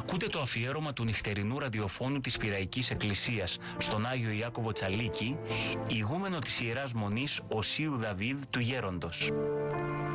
Ακούτε το αφιέρωμα του νυχτερινού ραδιοφώνου της Πειραϊκής Εκκλησίας στον Άγιο Ιάκωβο Τσαλίκη, ηγούμενο της Ιεράς Μονής Οσίου Δαβίδ του Γέροντος.